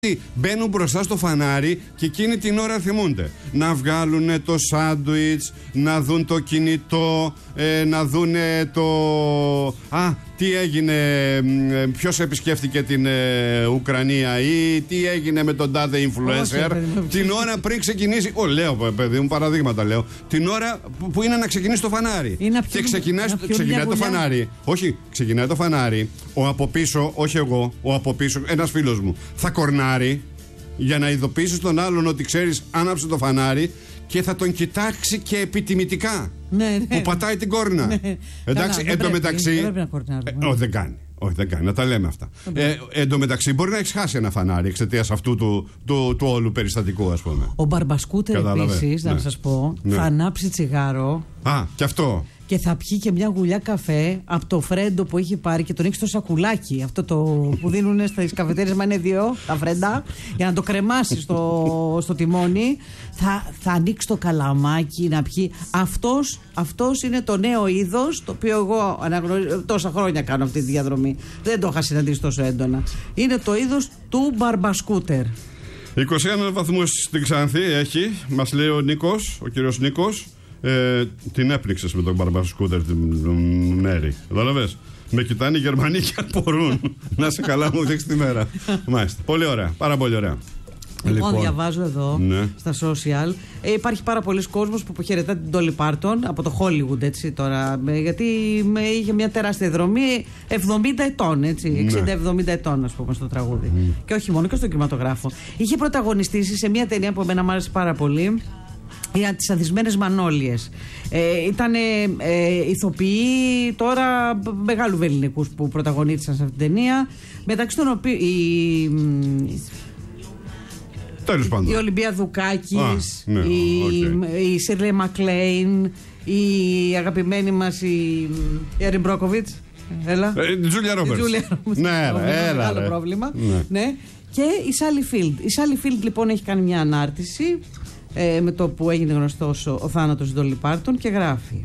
μπαίνουν μπροστά στο φανάρι και εκείνη την ώρα θυμούνται να βγάλουν το σάντουιτς, να δουν το κινητό, να δουν το... τι έγινε, ποιος επισκέφτηκε την Ουκρανία ή τι έγινε με τον τάδε influencer. Την ώρα πριν ξεκινήσει, λέω παιδί μου, παραδείγματα λέω, την ώρα που είναι να ξεκινήσει το φανάρι. Και ξεκινάει το φανάρι. Όχι, ξεκινάει το φανάρι. Ο από πίσω, όχι εγώ, ο από πίσω, ένας φίλος μου, θα κορνάρει για να ειδοποιήσει τον άλλον ότι ξέρεις, άναψε το φανάρι και θα τον κοιτάξει και επιτιμητικά. Ναι. Που πατάει την κόρνα. Ναι. Εντάξει, εντωμεταξύ. Όχι, δεν κάνει. Όχι, δεν κάνει. Να τα λέμε αυτά. Εντωμεταξύ, μπορεί να έχει χάσει ένα φανάρι εξαιτίας αυτού του όλου περιστατικού, ας πούμε. Ο Μπαρμπασκούτερ επίσης, να σας πω, θα ανάψει τσιγάρο. Και αυτό. Και θα πιει και μια γουλιά καφέ από το φρέντο που έχει πάρει και τον έχει στο σακουλάκι. Αυτό το που δίνουν στις καφετέρειες, μα είναι 2 τα φρέντα, για να το κρεμάσει στο τιμόνι. Θα ανοίξει το καλαμάκι να πιει. Αυτός είναι το νέο είδος, το οποίο εγώ τόσα χρόνια κάνω αυτή τη διαδρομή. Δεν το είχα συναντήσει τόσο έντονα. Είναι το είδος του Μπαρμπασκούτερ. 21 βαθμούς στην Ξάνθη έχει, μας λέει ο Νίκος, ο κύριος Νίκος. Την έπνιξες με τον Μπαρμπασκούτερ την μέρη. Κατάλαβες. Με κοιτάνε οι Γερμανοί και αν μπορούν. Να σε καλά, μου δείξει τη μέρα. Μάλιστα. Πολύ ωραία. Πάρα πολύ ωραία. Λοιπόν, διαβάζω εδώ στα social. Υπάρχει πάρα πολλοί κόσμος που αποχαιρετά την Dolly Parton από το Hollywood, έτσι τώρα. Γιατί είχε μια τεράστια δρομή 70 ετών, έτσι. 60-70 ετών, ας πούμε, στο τραγούδι. Και όχι μόνο, και στον κινηματογράφο. Είχε πρωταγωνιστήσει σε μια ταινία που εμένα μου άρεσε πάρα πολύ. Για τις Ανθισμένες Μανόλιες. Ήταν ηθοποιοί τώρα μεγάλου βελληνικούς που πρωταγωνίστησαν σε αυτήν την ταινία. Μεταξύ των οποίων η Ολυμπία Δουκάκης, η Σίρλι Μακλέιν, η αγαπημένη μας η Έριν Μπρόκοβιτς. Έλα. Η Τζούλια Ρόμπερτς. Ναι, άλλο πρόβλημα. Ναι. Και η Σάλι Φίλντ. Η Σάλι Φίλντ λοιπόν έχει κάνει μια ανάρτηση με το που έγινε γνωστός ο θάνατος της Dolly Parton και γράφει: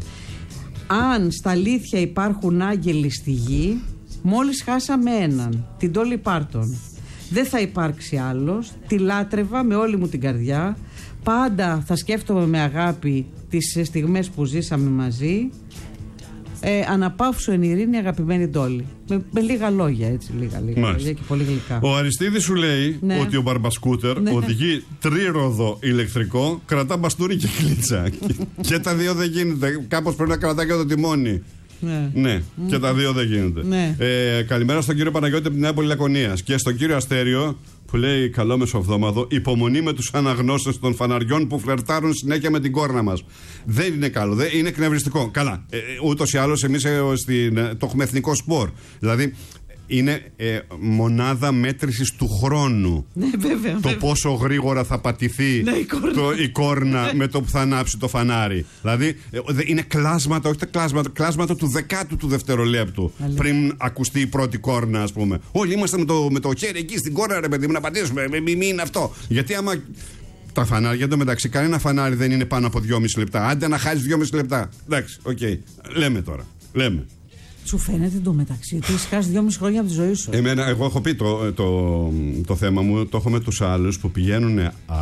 αν στα αλήθεια υπάρχουν άγγελοι στη γη, μόλις χάσαμε έναν, την Dolly Parton. Δεν θα υπάρξει άλλος. Τη λάτρευα με όλη μου την καρδιά. Πάντα θα σκέφτομαι με αγάπη τις στιγμές που ζήσαμε μαζί. Αναπαύσου εν ειρήνη, αγαπημένη Dolly. Με λίγα λόγια, έτσι, λίγα λόγια και πολύ γλυκά. Ο Αριστίδης σου λέει ότι ο Μπαρμπασκούτερ οδηγεί τρírοδο ηλεκτρικό, κρατά μπαστούνι και κλίτσα. Και τα δύο δεν γίνεται. Κάπως πρέπει να κρατά και το τιμόνι. Ναι, και τα δύο δεν γίνονται. Καλημέρα στον κύριο Παναγιώτη από την Νέα Πολυλακωνίας και στον κύριο Αστέριο που λέει: καλό μεσοβδόμαδο, υπομονή με τους αναγνώστες των φαναριών που φλερτάρουν συνέχεια με την κόρνα μας. Δεν είναι καλό, είναι εκνευριστικό. Καλά, ούτως ή άλλως εμείς το έχουμε εθνικό σπορ. Δηλαδή είναι μονάδα μέτρησης του χρόνου. Ναι, βέβαια. Το πόσο γρήγορα θα πατηθεί η κόρνα με το που θα ανάψει το φανάρι. Δηλαδή είναι κλάσματα, όχι τα κλάσματα του δεκάτου του δευτερολέπτου πριν ακουστεί η πρώτη κόρνα, ας πούμε. Όλοι είμαστε με το χέρι εκεί στην κόρνα, ρε παιδί μου, να πατήσουμε. Μην είναι αυτό. Γιατί άμα. Τα φανάρια εντωμεταξύ, κανένα φανάρι δεν είναι πάνω από 2,5 λεπτά. Άντε να χάσει 2,5 λεπτά. Εντάξει, οκ. Λέμε τώρα. Λέμε. Σου φαίνεται εντωμεταξύ ότι έχει χάσει 2,5 χρόνια από τη ζωή σου. Εγώ έχω πει το θέμα μου, το έχω με τους άλλους που πηγαίνουν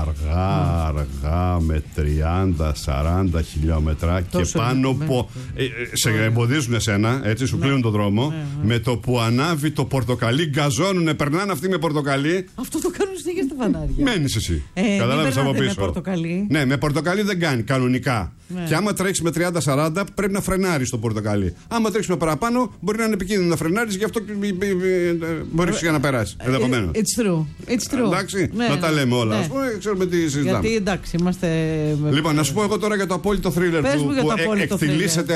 αργά με 30-40 χιλιόμετρα και πάνω από. Σε εμποδίζουν εσένα, έτσι, σου κλείνουν τον δρόμο. Με το που ανάβει το πορτοκαλί, γκαζώνουνε, περνάνε αυτοί με πορτοκαλί. Αυτό το κάνουν συνέχεια στα φανάρια. Μένεις εσύ. Καταλάβεις από πίσω. Με πορτοκαλί. Ναι, με πορτοκαλί δεν κάνει κανονικά. Και άμα τρέξει με 30-40, πρέπει να φρενάρει το πορτοκαλί. Άμα τρέξει με παραπάνω, μπορεί να είναι επικίνδυνο να φρενάρει, γι' αυτό μπορεί για να περάσει. Ενδεχομένως. It's true. Εντάξει, να τα λέμε όλα. Ας πούμε, ξέρουμε τι συζητάμε. Γιατί εντάξει, είμαστε. Λοιπόν, να σου πω εγώ τώρα για το απόλυτο θρίλερ που εκτιλήσεται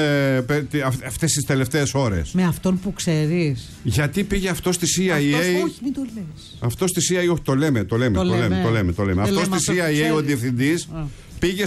αυτές τις τελευταίες ώρες. Με αυτόν που ξέρεις. Γιατί πήγε αυτό στη CIA. Όχι, μην το λες. Αυτό στη CIA, όχι, το λέμε. Αυτό στη CIA ο διευθυντής. Πήγε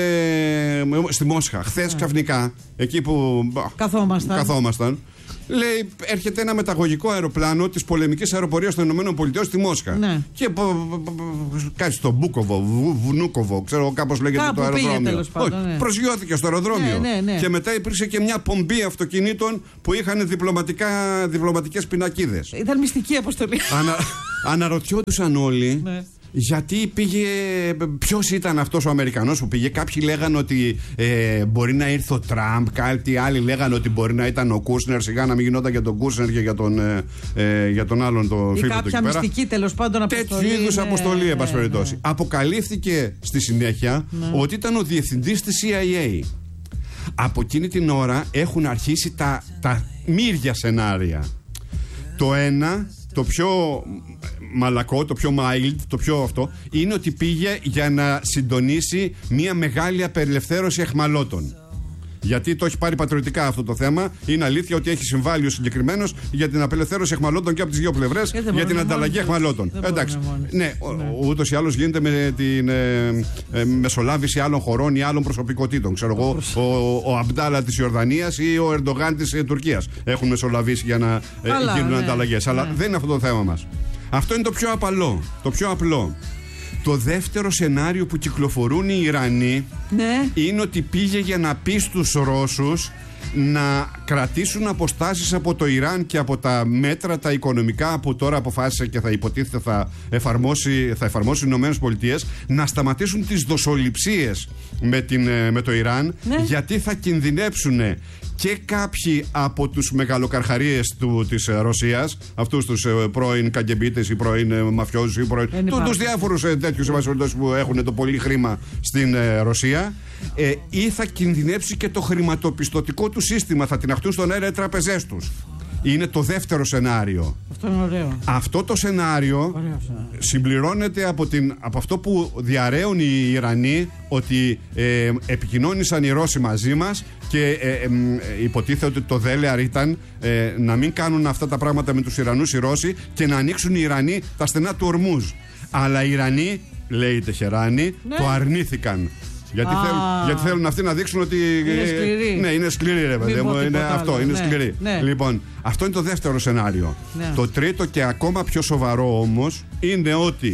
στη Μόσχα χθες ξαφνικά, εκεί που καθόμασταν. Λέει, έρχεται ένα μεταγωγικό αεροπλάνο της πολεμικής αεροπορίας των ΗΠΑ στη Μόσχα. Ναι. Και κάτι στο Μπούκοβο, Βουνούκοβο, ξέρω κάπως λέγεται το αεροδρόμιο. Προσγειώθηκε στο αεροδρόμιο. Ναι. Και μετά υπήρξε και μια πομπή αυτοκινήτων που είχαν διπλωματικές πινακίδες. Ήταν μυστική αποστολή. Αναρωτιόντουσαν όλοι. Ναι. Γιατί πήγε, ποιος ήταν αυτός ο Αμερικανός που πήγε? Κάποιοι λέγανε ότι μπορεί να ήρθε ο Τραμπ, κάποιοι άλλοι λέγανε ότι μπορεί να ήταν ο Κούσνερ. Σιγά να μην γινόταν για τον Κούσνερ και για τον άλλον το φίλο του. Ή κάποια μυστική τέλος πάντων αποστολή. Τέτοιου είδους αποστολή, εν πάση περιπτώσει. Αποκαλύφθηκε στη συνέχεια ότι ήταν ο διευθυντής της CIA. Από εκείνη την ώρα έχουν αρχίσει τα μύρια σενάρια. Το ένα, το πιο μαλακό, το πιο mild, το πιο αυτό, είναι ότι πήγε για να συντονίσει μια μεγάλη απελευθέρωση εχμαλώτων. Γιατί το έχει πάρει πατριωτικά αυτό το θέμα. Είναι αλήθεια ότι έχει συμβάλει ο συγκεκριμένος για την απελευθέρωση εχμαλώτων και από τις δύο πλευρές, για την ανταλλαγή εχμαλώτων. Εντάξει. Ναι, ούτως ή άλλως γίνεται με την μεσολάβηση άλλων χωρών ή άλλων προσωπικότητων. Ξέρω εγώ, ο Αμπντάλα της Ιορδανίας ή ο Ερντογάν της Τουρκίας έχουν μεσολαβήσει για να γίνουν ανταλλαγές. Αλλά δεν είναι αυτό το θέμα μας. Αυτό είναι το πιο απαλό, το πιο απλό. Το δεύτερο σενάριο που κυκλοφορούν οι Ιρανοί είναι ότι πήγε για να πει στους Ρώσους να κρατήσουν αποστάσεις από το Ιράν και από τα μέτρα τα οικονομικά που τώρα αποφάσισε και θα υποτίθεται θα εφαρμόσει οι Ηνωμένες Πολιτείες, να σταματήσουν τις δοσοληψίες με το Ιράν, γιατί θα κινδυνέψουν και κάποιοι από τους μεγαλοκαρχαρίες της Ρωσίας, αυτούς τους πρώην καγκεμπίτες ή πρώην μαφιόζους ή τους διάφορους τέτοιους που έχουν το πολύ χρήμα στην Ρωσία, ή θα κινδυνέψει και το χρηματοπιστωτικό του σύστημα, θα τιναχτούν στον αέρα οι τραπεζές τους. Είναι το δεύτερο σενάριο. Αυτό είναι ωραίο. Αυτό το σενάριο συμπληρώνεται από αυτό που διαρρέουν οι Ιρανοί, ότι επικοινώνησαν οι Ρώσοι μαζί μας και υποτίθεται ότι το δέλεαρ ήταν να μην κάνουν αυτά τα πράγματα με τους Ιρανούς οι Ρώσοι και να ανοίξουν οι Ιρανοί τα στενά του Ορμούζ. Αλλά οι Ιρανοί, λέει η Τεχεράνη, το αρνήθηκαν. Γιατί θέλουν αυτοί να δείξουν ότι. Είναι σκληροί. Ναι, είναι σκληροί, ρε παιδί μου. Είναι αυτό, είναι σκληροί. Λοιπόν, αυτό είναι το δεύτερο σενάριο. Το τρίτο και ακόμα πιο σοβαρό όμως είναι ότι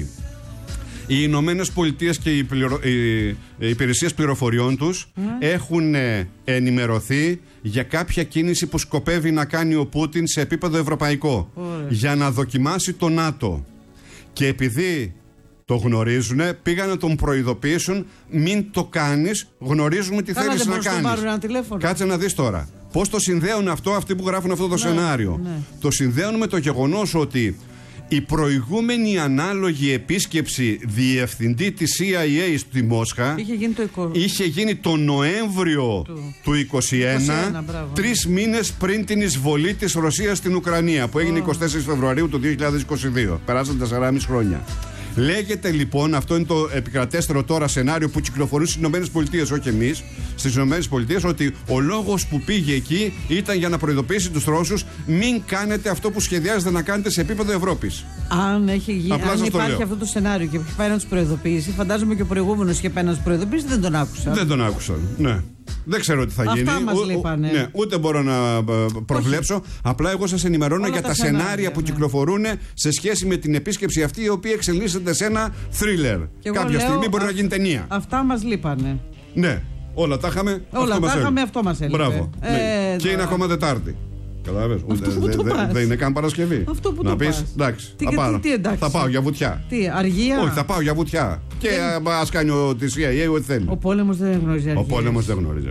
οι Ηνωμένες Πολιτείες και οι υπηρεσίες πληροφοριών τους έχουν ενημερωθεί για κάποια κίνηση που σκοπεύει να κάνει ο Πούτιν σε επίπεδο ευρωπαϊκό, για να δοκιμάσει το ΝΑΤΟ. Και επειδή το γνωρίζουν, πήγαν να τον προειδοποιήσουν, μην το κάνεις, γνωρίζουμε τι θέλεις να κάνεις. Κάτσε να δεις τώρα πώς το συνδέουν αυτό αυτοί που γράφουν αυτό το σενάριο. Το συνδέουν με το γεγονός ότι η προηγούμενη ανάλογη επίσκεψη διευθυντή της CIA στη Μόσχα είχε γίνει το Νοέμβριο του 2021, 3 μήνες πριν την εισβολή της Ρωσίας στην Ουκρανία, που έγινε 24 Φεβρουαρίου του 2022. Περάσαν 4,5 χρόνια. Λέγεται λοιπόν, αυτό είναι το επικρατέστερο τώρα σενάριο που κυκλοφορούν στις ΗΠΑ, όχι εμείς, στις ΗΠΑ, ότι ο λόγος που πήγε εκεί ήταν για να προειδοποιήσει τους Ρώσους, μην κάνετε αυτό που σχεδιάζετε να κάνετε σε επίπεδο Ευρώπης. Αν υπάρχει αυτό το σενάριο και πάει να τους προειδοποιήσει, φαντάζομαι και ο προηγούμενος είχε πάει να τους προειδοποιήσει, δεν τον άκουσαν. Δεν τον άκουσαν, ναι. Δεν ξέρω τι θα γίνει. Αυτά μας λείπανε. Ναι, ούτε μπορώ να προβλέψω. Όχι. Απλά εγώ σας ενημερώνω για τα σενάρια που κυκλοφορούν σε σχέση με την επίσκεψη αυτή, η οποία εξελίσσεται σε ένα θρίλερ. Κάποια στιγμή μπορεί να γίνει ταινία. Αυτά μας λείπανε. Ναι, όλα τα είχαμε. Αυτό μας έλειπε. Μπράβο. Ναι. Και είναι ακόμα Τετάρτη. Κατάλαβες. Δεν είναι καν Παρασκευή. Αυτό που να το πεις, εντάξει, θα πάω για βουτιά. Τι, αργία. Όχι, θα πάω για βουτιά. Και ας κάνει τη CIA ό,τι θέλει. Ο πόλεμος δεν γνωρίζει αργία. Ο πόλεμος δεν γνωρίζει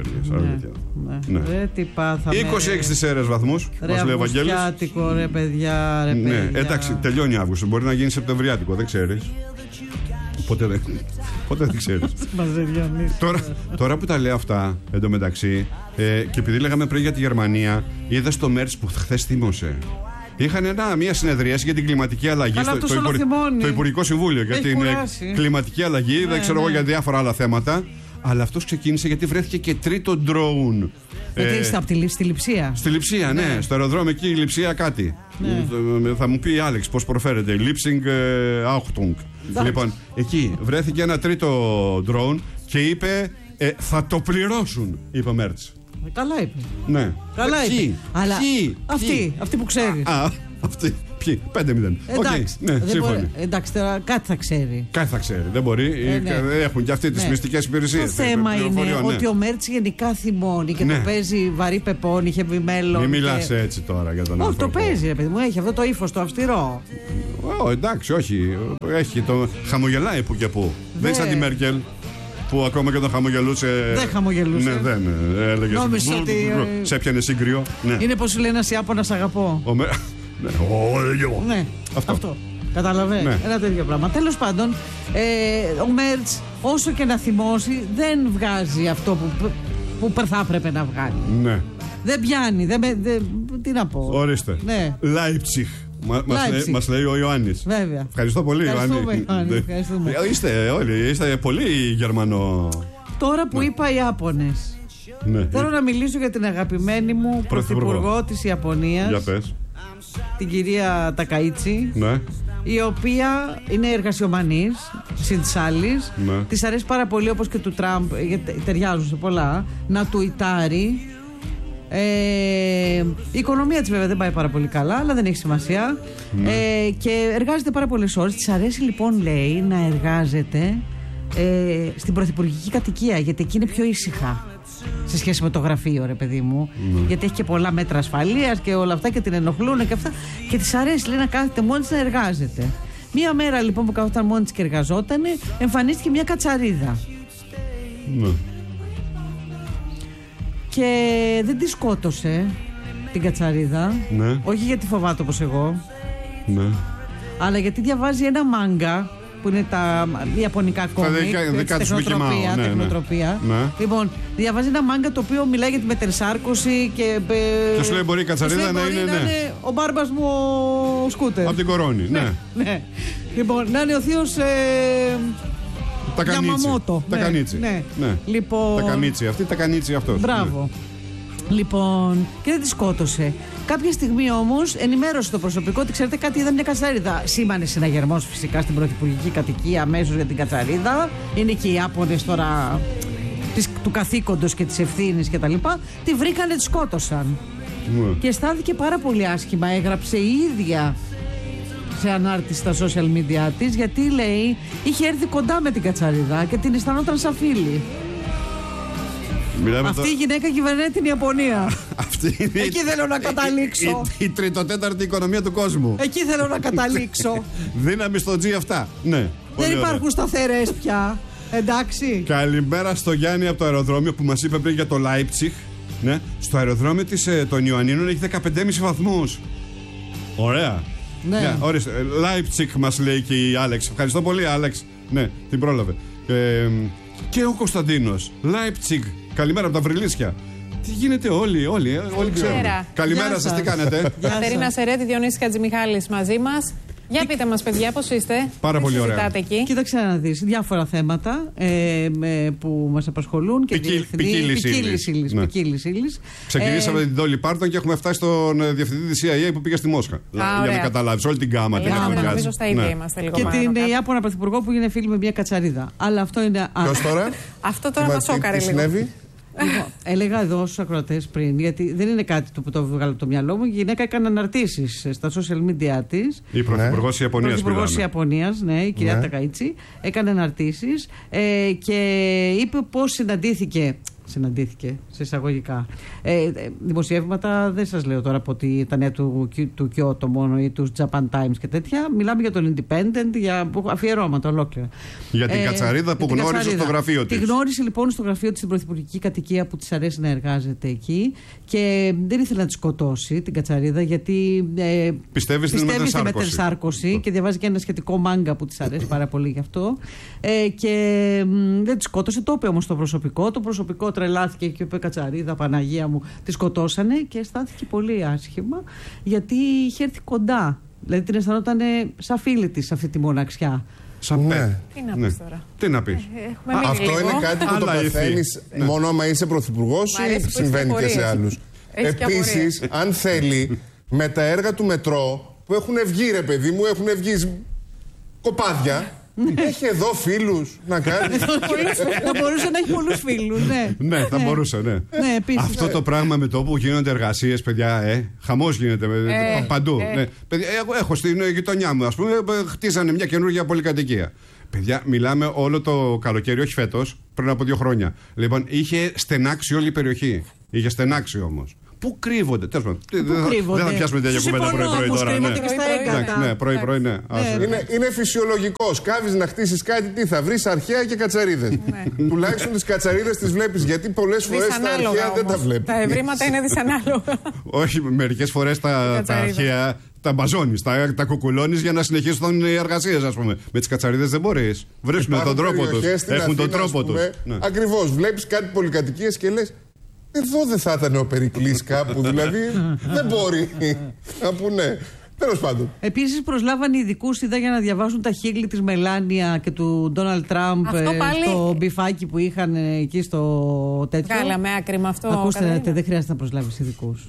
αργία. Τι πάθαμε. 26 στις αίρες βαθμούς, μας λέει ο Βαγγέλης. Αυγουστιάτικο, ρε παιδιά, ρε παιδιά. Εντάξει, τελειώνει Αύγουστο. Μπορεί να γίνει Σεπτεμβριάτικο, δεν ξέρεις. Ποτέ δεν ξέρεις. Τώρα που τα λέω αυτά, εντωμεταξύ, και επειδή λέγαμε πριν για τη Γερμανία, είδα στο Μέρτς που χθες θύμωσε. Είχαν μια συνεδρίαση για την κλιματική αλλαγή στο Υπουργικό Συμβούλιο. Για την κλιματική αλλαγή, δεν ξέρω εγώ, για διάφορα άλλα θέματα. Αλλά αυτός ξεκίνησε γιατί βρέθηκε και τρίτο drone. Στη Λειψία. Στη Λειψία, ναι. Στο αεροδρόμιο εκεί η Λειψία κάτι. Θα μου πει η Άλεξ πώς προφέρεται. Lipsing Achtung. Λοιπόν, εκεί βρέθηκε ένα τρίτο drone και είπε θα το πληρώσουν, είπε ο Μέρτς. Καλά είπε. Ναι. Καλά είπε. Αλλά αυτή που ξέρει. Αυτή. Ποιοι, 5-0. Εντάξει, εντάξει, τώρα κάτι θα ξέρει. Κάτι θα ξέρει, δεν μπορεί. Έχουν και αυτοί τις μυστικές υπηρεσίες. Το θέμα είναι ότι ο Μέρτς γενικά θυμώνει και το παίζει βαρύ πεπόνι, είχε μέλλον. Μην μιλάς έτσι τώρα για τον άνθρωπο. Όχι, το παίζει, ρε παιδί μου, έχει αυτό το ύφος το αυστηρό. Εντάξει, όχι. Έχει το. Χαμογελάει που και που. Δεν είναι σαν τη Μέρκελ που ακόμα και τον χαμογελούσε. Δεν χαμογελούσε. Ναι, δεν έλεγε. Νόμιζα ότι. Σε έπιανε σύγκριο. Ναι. Είναι πως σου λέει ένας Ιάπωνας αγαπώ. Ναι, αυτό. Κατάλαβε. Ναι. Ένα τέτοιο πράγμα. Τέλος πάντων, ο Μέρτς, όσο και να θυμώσει, δεν βγάζει αυτό που θα έπρεπε να βγάλει. Ναι. Δεν πιάνει. Τι να πω. Ορίστε. Ναι. Λάιψιχ. Μας λέει ο Ιωάννης. Βέβαια. Ευχαριστώ πολύ, Ιωάννη. Ευχαριστούμε. Είστε πολύ Γερμανό. Τώρα που είπα Ιάπωνες, θέλω να μιλήσω για την αγαπημένη μου πρωθυπουργό της Ιαπωνίας. Για πες. Την κυρία Τακαΐτσι. Ναι. Η οποία είναι εργασιομανής, συν της άλλης. Ναι. Της αρέσει πάρα πολύ, όπως και του Τραμπ, γιατί ταιριάζουν σε πολλά, να τουιτάρει. Η οικονομία της βέβαια δεν πάει πάρα πολύ καλά, αλλά δεν έχει σημασία. Και εργάζεται πάρα πολλές ώρες. Της αρέσει λοιπόν, λέει, να εργάζεται στην πρωθυπουργική κατοικία, γιατί εκεί είναι πιο ήσυχα σε σχέση με το γραφείο, ρε παιδί μου. Γιατί έχει και πολλά μέτρα ασφαλείας και όλα αυτά και την ενοχλούν και αυτά. Και της αρέσει, λέει, να κάθεται μόνη της να εργάζεται. Μία μέρα λοιπόν που καθόταν μόνη της και εργαζόταν, εμφανίστηκε μια κατσαρίδα. Και δεν τη σκότωσε την κατσαρίδα. Ναι. Όχι γιατί φοβάται όπως εγώ. Ναι. Αλλά γιατί διαβάζει ένα μάγκα που είναι τα ιαπωνικά κόμικ, τεχνοτροπία. Ναι. Λοιπόν, διαβάζει ένα μάγκα το οποίο μιλάει για τη μετερσάρκωση και σου λέει μπορεί η κατσαρίδα να είναι ο μπάρμπας μου ο Σκούτερ. Από την Κορώνη, ναι. Λοιπόν, να είναι ο θείος Γιαμαμότο. Τακανίτσι. Ναι. Λοιπόν, Τακανίτσι αυτή, Τακανίτσι αυτός. Μπράβο. Λοιπόν, και δεν τη σκότωσε. Κάποια στιγμή όμως ενημέρωσε το προσωπικό ότι ξέρετε κάτι, είδα μια κατσαρίδα. Σήμανε συναγερμός φυσικά στην πρωθυπουργική κατοικία αμέσως για την κατσαρίδα. Είναι και οι Ιάπωνες τώρα του καθήκοντος και της ευθύνης κτλ. Τη βρήκανε, τη σκότωσαν. Και αισθάνθηκε πάρα πολύ άσχημα. Έγραψε η ίδια σε ανάρτηση στα social media της, γιατί λέει είχε έρθει κοντά με την κατσαρίδα και την αισθανόταν σαν φίλη. Αυτή η γυναίκα κυβερνάει την Ιαπωνία. Εκεί θέλω να καταλήξω. Η τριτοτέταρτη οικονομία του κόσμου. Εκεί θέλω να καταλήξω. Δύναμη στο G αυτά. Ναι. Δεν υπάρχουν σταθερές πια. Εντάξει. Καλημέρα στο Γιάννη από το αεροδρόμιο που μας είπε πριν για το Leipzig. Ναι. Στο αεροδρόμιο των Ιωαννίνων έχει 15,5 βαθμούς. Ωραία. Ναι. Ορίστε. Leipzig μας λέει και η Άλεξ. Ευχαριστώ πολύ, Άλεξ. Ναι, την πρόλαβε. Και ο Κωνσταντίνος. Leipzig. Καλημέρα από τα Βρυλίσια. Τι γίνεται, όλοι ξέρουν. Καλημέρα σας, τι κάνετε? Κατερίνα Σερέτη, Διονύσης Χατζημιχάλης μαζί μας. Για πείτε μας, παιδιά, πώς είστε? Πάρα πολύ ωραία. Εκεί. Κοίταξε να δεις διάφορα θέματα που μας απασχολούν και ποικίλης ύλης. Ξεκινήσαμε την Dolly Parton και έχουμε φτάσει στον διευθυντή της CIA που πήγε στη Μόσχα. Για να καταλάβεις όλη την γκάμα. Νομίζω στα ίδια είμαστε λίγο. Και την Ιάπωνα πρωθυπουργό που είναι φίλη με μια κατσαρίδα. Αλλά αυτό είναι. Ποιος τώρα? Αυτό τώρα μας σόκαρε λίγο. Λοιπόν, έλεγα εδώ στους ακροατές πριν, γιατί δεν είναι κάτι που το βγάλω από το μυαλό μου. Η γυναίκα έκανε αναρτήσεις στα social media της. Η πρωθυπουργός της Ιαπωνίας, ναι, η κυρία Τακαΐτσι, έκανε αναρτήσεις και είπε πώς συναντήθηκε σε εισαγωγικά. Δημοσιεύματα δεν σας λέω τώρα από ότι τα νέα του Κιώτο μόνο ή του Japan Times και τέτοια. Μιλάμε για τον Independent, για αφιερώματα ολόκληρα. Για την κατσαρίδα που γνώρισε στο γραφείο της. Τη γνώρισε λοιπόν στο γραφείο της στην πρωθυπουργική κατοικία που της αρέσει να εργάζεται εκεί και δεν ήθελε να τη σκοτώσει την κατσαρίδα γιατί πιστεύει στη μετερσάρκωση και διαβάζει και ένα σχετικό μάγκα που της αρέσει πάρα πολύ γι' αυτό. Και δεν τη σκότωσε, το είπε όμως το προσωπικό. Το προσωπικό τρελάθηκε και είπε κατσαρίδα, Παναγία μου, τη σκοτώσανε και αισθάνθηκε πολύ άσχημα γιατί είχε έρθει κοντά. Δηλαδή την αισθανόταν σαν φίλη της αυτή τη μοναξιά. Ναι. Τι να πεις τώρα? Τι να πεις? Αυτό είναι κάτι που το παθαίνεις μόνο άμα είσαι πρωθυπουργός ή συμβαίνει και σε άλλους? Επίσης, αν θέλει, με τα έργα του μετρό που έχουν βγει, ρε παιδί μου, έχουν βγει κοπάδια. Έχει εδώ φίλους να κάνει. Θα μπορούσε να έχει πολλούς φίλους, ναι. Ναι, θα μπορούσε, ναι. Αυτό το πράγμα με το που γίνονται εργασίες, παιδιά, χαμός γίνεται παντού. Εγώ έχω στην γειτονιά μου, ας πούμε, χτίζανε μια καινούργια πολυκατοικία. Παιδιά, μιλάμε όλο το καλοκαίρι, όχι φέτος, πριν από 2 χρόνια. Λοιπόν, είχε στενάξει όλη η περιοχή. Είχε στενάξει όμως. Πού κρύβονται. Τέλος πάντων. Δεν θα πιάσουμε τέτοια κουβέντα πρωί-πρωί τώρα. Ναι, πρωί-πρωί, ναι. Είναι φυσιολογικό. Σκάβεις να χτίσεις κάτι, τι θα βρεις? Αρχαία και κατσαρίδες. Τουλάχιστον τις κατσαρίδες τις βλέπεις. Γιατί πολλές φορές τα αρχαία δεν τα βλέπεις. Τα ευρήματα είναι δυσανάλογα. Όχι, μερικές φορές τα αρχαία τα μπαζώνεις, τα κουκουλώνεις για να συνεχίσουν οι εργασίες, ας πούμε. Με τις κατσαρίδες δεν μπορείς. Βρίσκουν τον τρόπο τους. Έχουν τον τρόπο τους. Ακριβώς. Βλέπεις κάτι πολυκατοικίες και λες, εδώ δεν θα ήταν ο Περικλής κάπου, δηλαδή δεν μπορεί. Να πούνε. Τέλος πάντων. Επίσης προσλάβανε ειδικούς, είδα, για να διαβάσουν τα χείλη της Μελάνια και του Ντόναλντ Τραμπ στο μπιφάκι που είχαν εκεί στο τέτοιο. Βγάλαμε άκρη με αυτό. Ακούστε, δεν χρειάζεται να προσλάβεις ειδικούς.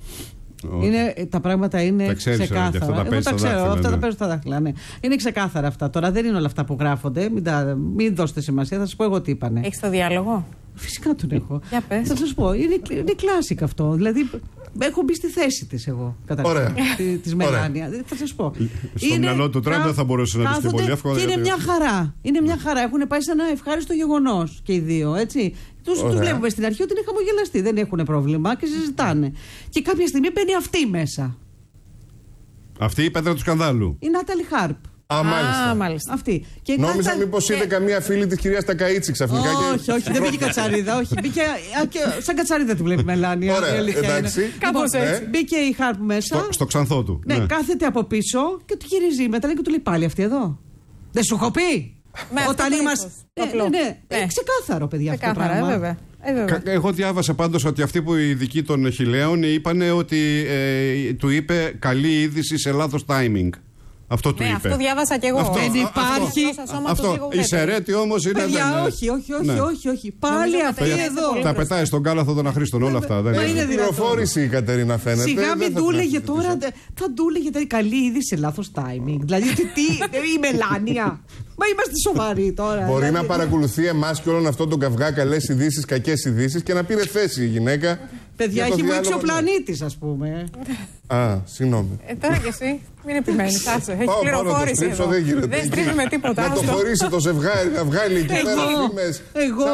Τα πράγματα είναι ξεκάθαρα. Εγώ τα ξέρω, αυτά τα παίζω στα δάχτυλα. Ναι. Είναι ξεκάθαρα αυτά. Τώρα δεν είναι όλα αυτά που γράφονται. Μην δώσετε σημασία, θα σας πω εγώ τι είπανε. Έχεις το διάλογο? Φυσικά τον έχω. Για πες. Θα σας πω. Είναι κλάσικ αυτό. Δηλαδή, έχω μπει στη θέση της εγώ. Της Μελάνια. Θα σας πω. Στο μυαλό του Τραμπ δεν θα μπορούσε να πει πολύ εύκολα. Και είναι μια χαρά. Είναι μια χαρά. Έχουν πάει σε ένα ευχάριστο γεγονός και οι δύο, έτσι. Τους βλέπουμε στην αρχή ότι είναι χαμογελαστοί. Δεν έχουν πρόβλημα και συζητάνε. Και κάποια στιγμή μπαίνει αυτή μέσα. Αυτή η πέτρα του σκανδάλου. Η Νάταλι Χάρπ. Μάλιστα. Αυτή. Και νόμιζα μήπως είδε καμία φίλη της κυρίας Τακαΐτσι ξαφνικά. Όχι, δεν μπήκε κατσαρίδα. Όχι, μπήκε. Σαν κατσαρίδα τη βλέπει η Μελάνια. Ωραία, εντάξει. Κάπως έτσι. Μπήκε η Χάρπ μέσα. Στο ξανθό του. Ναι, κάθεται από πίσω και του γυρίζει μετά και του λέει πάλι αυτή εδώ. Δεν σου έχω πει. Όταν είμαστε. Ναι, ξεκάθαρο, παιδιά, αυτό το πράγμα. Βέβαια. Εγώ διάβασα πάντως ότι αυτοί που οι ειδικοί των χιλέων είπαν ότι του είπε καλή είδηση σε λάθος timing. Αυτό του είπε. Αυτό διάβασα κι εγώ. Δεν υπάρχει. Αυτό. Η Σερέτη όμως είναι. Όχι. Πάλι αυτή εδώ. Τα πετάει στον κάλαθο των αχρήστων όλα αυτά. Είναι πληροφόρηση η Κατερίνα, φαίνεται. Σιγά μην του έλεγε τώρα. Θα του έλεγε καλή είδηση σε λάθος timing. Δηλαδή η Μελάνια. Μα είμαστε σοβαροί τώρα. Μπορεί να παρακολουθεί εμάς και όλον αυτόν τον καυγά, καλές ειδήσεις, κακές ειδήσεις και να πήρε θέση η γυναίκα. Παιδιά, έχει βοήξει ο πλανήτης, ας πούμε. Συγγνώμη. Τώρα κι εσύ, μην επιμένεις. Έχει πληροφόρηση εδώ. Δεν στρίβει τίποτα. Να το χωρίσει το ζευγάρι, να βγάλει εκεί πέρα φήμες.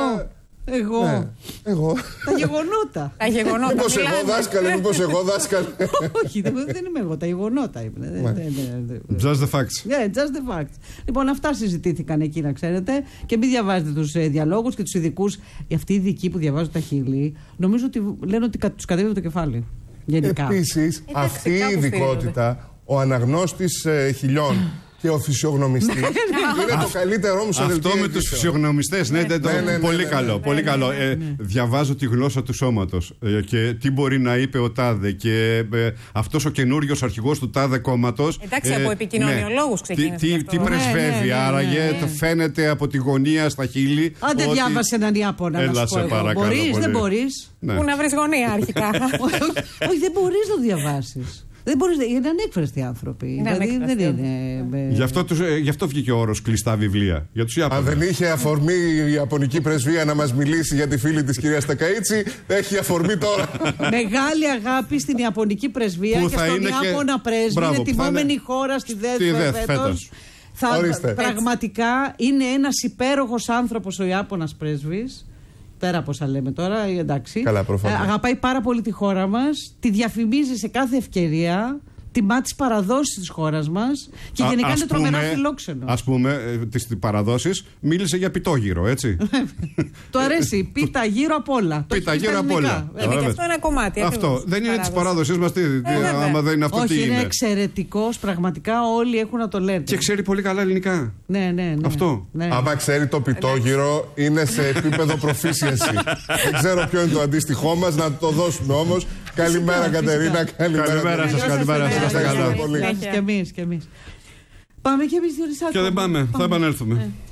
Εγώ. Τα γεγονότα. Μήπως εγώ δάσκαλε. Όχι, δεν είμαι εγώ. Τα γεγονότα είναι. Just the facts. Just the facts. Λοιπόν, αυτά συζητήθηκαν εκεί, να ξέρετε. Και μην διαβάζετε τους διαλόγους και τους ειδικούς. Αυτοί οι ειδικοί που διαβάζουν τα χείλη, νομίζω ότι λένε ότι τους κατέβει το κεφάλι. Επίσης, αυτή η ειδικότητα, ο αναγνώστης χιλιών και ο φυσιογνωμιστής είναι το καλύτερό μου σε δελτίο. Αυτό με τους φυσιογνωμιστές, ναι, πολύ καλό. Πολύ καλό. Διαβάζω τη γλώσσα του σώματος και τι μπορεί να είπε ο τάδε και αυτός ο καινούριος αρχηγός του τάδε κόμματος. Εντάξει, από επικοινωνιολόγους ξεκίνησε. Τι πρεσβεύει, άραγε φαίνεται από τη γωνία στα χείλη. Αν δεν διάβασε έναν Ιάπωνα, να σου πω. Μπορείς, δεν μπορείς. Πού να βρεις γωνία αρχικά. Όχι, δεν μπορείς να το διαβάσεις. Δεν μπορείς, είναι ανέκφραστοι άνθρωποι. Γι' αυτό βγήκε ο όρος κλειστά βιβλία. Για τους Ιάπωνες. Αν δεν είχε αφορμή η Ιαπωνική πρεσβεία να μας μιλήσει για τη φίλη της κυρίας Τακαΐτσι, έχει αφορμή τώρα. Μεγάλη αγάπη στην Ιαπωνική πρεσβεία και στον Ιάπωνα πρέσβη. Είναι τιμόμενη χώρα στη ΔΕΘ φέτος. Πραγματικά είναι ένας υπέροχος άνθρωπος ο Ιάπωνας πρέσβης. Πέρα από όσα λέμε τώρα, εντάξει. Καλά, αγαπάει πάρα πολύ τη χώρα μας, τη διαφημίζει σε κάθε ευκαιρία, τιμά τις παραδόσεις της χώρας μας και γενικά είναι τρομερά φιλόξενο. Ας πούμε, τις παραδόσεις μίλησε για πιτόγυρο, έτσι. Το αρέσει, πίτα γύρω απ' όλα. Πίτα γύρω απ' όλα. Είναι και αυτό ένα κομμάτι. Αυτό δεν είναι της παράδοσης μας, άμα δεν είναι αυτό, τι είναι. Όχι, είναι εξαιρετικός, πραγματικά όλοι έχουν να το λένε. Και ξέρει πολύ καλά ελληνικά. Ναι. Αυτό. Άμα ξέρει το πιτόγυρο, είναι σε επίπεδο proficiency. Δεν ξέρω ποιο είναι το αντίστοιχό μας, να το δώσουμε όμως. Καλημέρα, Κατερίνα. Καλημέρα σας, καλημέρα σας. Και εμείς. Πάμε και εμείς, Διονυσάκο. Και δεν πάμε, θα επανέλθουμε.